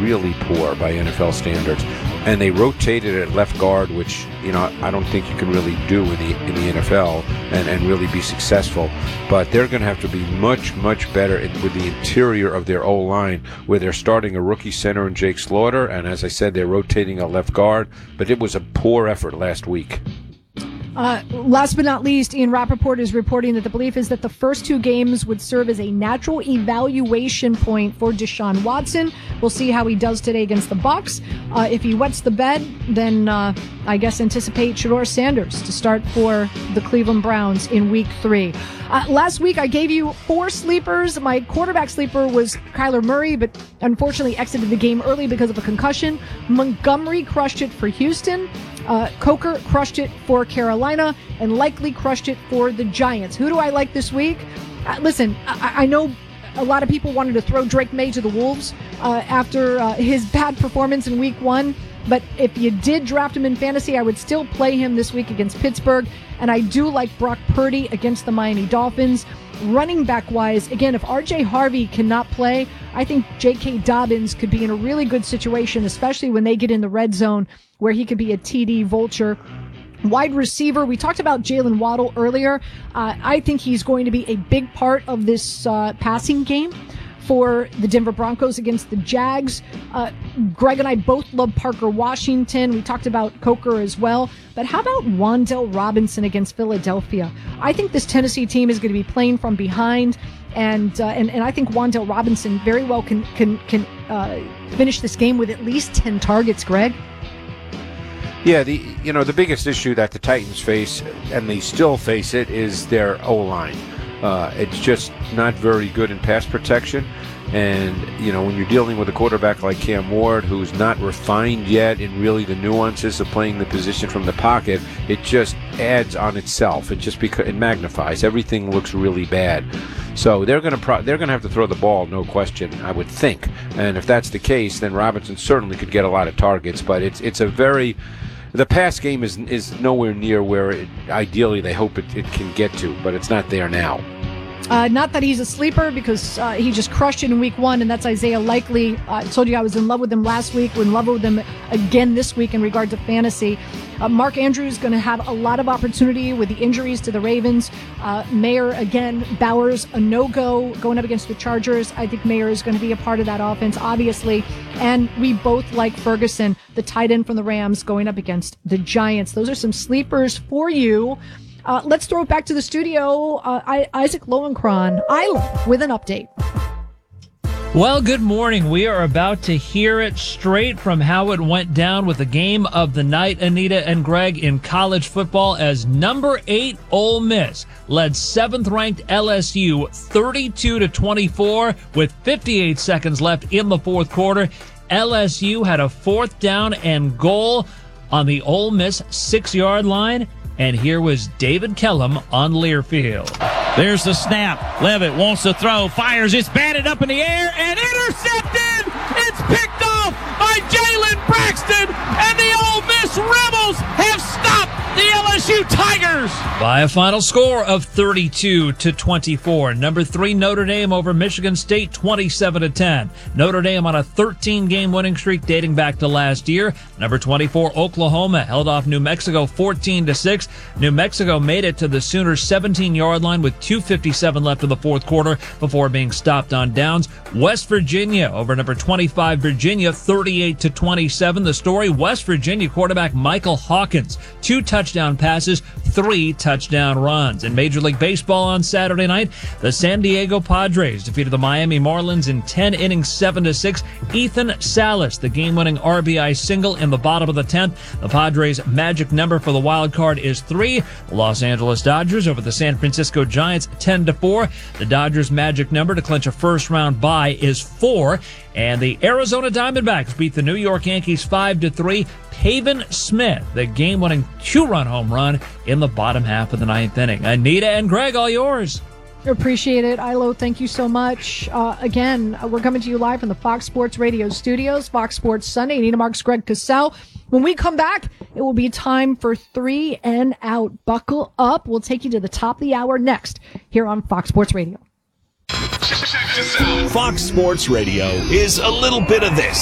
really poor by NFL standards. And they rotated at left guard, which, I don't think you can really do in the NFL and really be successful. But they're going to have to be much, much better with the interior of their O-line, where they're starting a rookie center in Jake Slaughter. And as I said, they're rotating a left guard. But it was a poor effort last week. Last but not least, Ian Rappaport is reporting that the belief is that the first two games would serve as a natural evaluation point for Deshaun Watson. We'll see how he does today against the Bucs. If he wets the bed, then I guess anticipate Shedeur Sanders to start for the Cleveland Browns in Week 3. Last week, I gave you 4 sleepers. My quarterback sleeper was Kyler Murray, but unfortunately exited the game early because of a concussion. Montgomery crushed it for Houston. Coker crushed it for Carolina and likely crushed it for the Giants. Who do I like this week? Listen, I know a lot of people wanted to throw Drake May to the Wolves after his bad performance in Week 1. But if you did draft him in fantasy, I would still play him this week against Pittsburgh. And I do like Brock Purdy against the Miami Dolphins. Running back-wise, again, if R.J. Harvey cannot play, I think J.K. Dobbins could be in a really good situation, especially when they get in the red zone, where he could be a TD vulture. Wide receiver, we talked about Jalen Waddle earlier. I think he's going to be a big part of this passing game for the Denver Broncos against the Jags. Greg and I both love Parker Washington. We talked about Coker as well. But how about Wan'Dale Robinson against Philadelphia? I think this Tennessee team is going to be playing from behind, and I think Wan'Dale Robinson very well can finish this game with at least 10 targets, Greg. Yeah, the biggest issue that the Titans face, and they still face it, is their O-line. It's just not very good in pass protection. And, when you're dealing with a quarterback like Cam Ward, who's not refined yet in really the nuances of playing the position from the pocket, it just adds on itself. It magnifies. Everything looks really bad. So they're going to have to throw the ball, no question, I would think. And if that's the case, then Robinson certainly could get a lot of targets. But the pass game is nowhere near where ideally they hope it can get to, but it's not there now. Not that he's a sleeper, because he just crushed it in Week 1, and that's Isaiah Likely. I told you I was in love with him last week. We're in love with him again this week in regard to fantasy. Mark Andrews is going to have a lot of opportunity with the injuries to the Ravens. Mayer, again, Bowers, a no-go going up against the Chargers. I think Mayer is going to be a part of that offense, obviously. And we both like Ferguson, the tight end from the Rams, going up against the Giants. Those are some sleepers for you. Let's throw it back to the studio. Isaac Lowenkron, Island, with an update. Well, good morning. We are about to hear it straight from how it went down with the game of the night, Anita and Greg, in college football, as number 8 Ole Miss led 7th-ranked LSU 32-24 with 58 seconds left in the fourth quarter. LSU had a 4th down and goal on the Ole Miss 6-yard line. And here was David Kellum on Learfield. There's the snap. Levitt wants to throw, fires, it's batted up in the air, and intercepted! It's picked off by Jalen Braxton, and the Ole Miss Rebels have stopped the LSU Tigers! By a final score of 32-24. Number 3 Notre Dame over Michigan State 27-10. Notre Dame on a 13-game winning streak dating back to last year. Number 24 Oklahoma held off New Mexico 14-6. New Mexico made it to the Sooners' 17-yard line with 2:57 left in the fourth quarter before being stopped on downs. West Virginia over number 25 Virginia 38-27. The story: West Virginia quarterback Michael Hawkins, 2 touchdown passes, 3 touchdown runs. In Major League Baseball on Saturday night, the San Diego Padres defeated the Miami Marlins in 10 innings 7-6. Ethan Salas, the game-winning RBI single in the bottom of the 10th. The Padres' magic number for the wild card is 3. The Los Angeles Dodgers over the San Francisco Giants 10-4. The Dodgers' magic number to clinch a first-round bye is 4. And the Arizona Diamondbacks beat the New York Yankees 5-3. Pavin Smith, the game-winning 2-run home run in the bottom half of the 9th inning. Anita and Greg, all yours. Appreciate it. Ilo, thank you so much. Again, we're coming to you live from the Fox Sports Radio studios, Fox Sports Sunday. Anita Marks, Greg Cassell. When we come back, it will be time for 3 and Out. Buckle up. We'll take you to the top of the hour next here on Fox Sports Radio. Fox Sports Radio is a little bit of this.